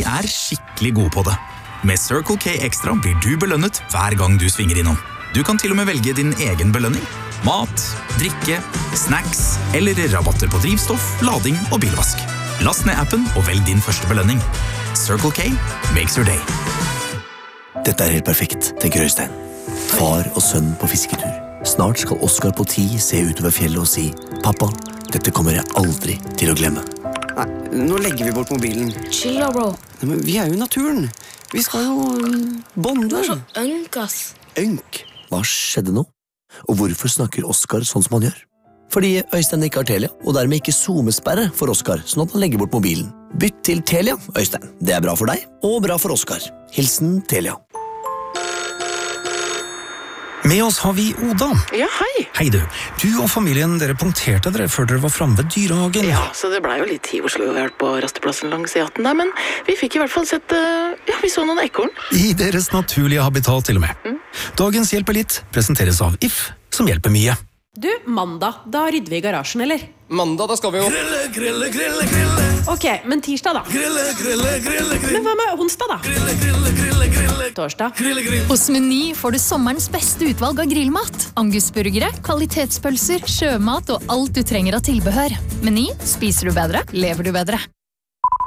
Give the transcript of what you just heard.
skikkelig gode på det. Med Circle K Extra blir du belønnet hver gang du svinger innom. Du kan til og med velge din egen belønning. Mat, drikke, snacks eller rabatter på drivstoff, lading og bilvask. Last ned appen og velg din første belønning. Circle K makes your day. Dette helt perfekt, tenker Øystein. Far og sønn på fisketur. Snart skal Oscar på 10 se utover fjellet og si «Pappa, dette kommer jeg aldri til å glemme». Nei, nå legger vi bort mobilen. Chill da, bro. Nei, men vi jo i naturen. Vi skal jo bonde. Du så ønk, ass. Ønk? Hva skjedde nå? Og hvorfor snakker Oscar sånn som han gjør? Fordi Øystein ikke har Telia, og dermed ikke zoomesperre for Oscar, sånn at han legger bort mobilen. Bytt til Telia, Øystein. Det bra for deg, og bra for Oscar. Hilsen Telia. Med oss har vi Oda. Ja, hei. Hei du. Du og familien, dere punkterte dere før dere var fremme ved dyrehagen. Ja, så det ble jo litt tid Oslo vært på rasteplassen langs E18 der, men vi fikk i hvert fall sett, vi så noen ekorn. I deres naturlige habitat til og med. Dagens Hjelper litt presenteres av If, som hjelper mye. Du, mandag, da rydder vi i garasjen, eller? Mandag, da skal vi jo Grille. Ok, men tirsdag da? Men hva med onsdag da? Torsdag? Hos Meny får du sommerens beste utvalg av grillmat. Angusburgere, kvalitetspølser, sjømat og alt du trenger av tilbehør. Meny, spiser du bedre, lever du bedre.